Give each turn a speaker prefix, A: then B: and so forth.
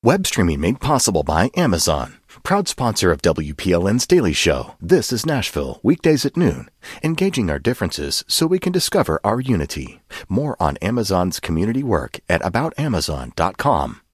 A: Web streaming made possible by Amazon. Proud sponsor of WPLN's Daily Show. This is Nashville, weekdays at noon. Engaging our differences so we can discover our unity. More on Amazon's community work at aboutamazon.com.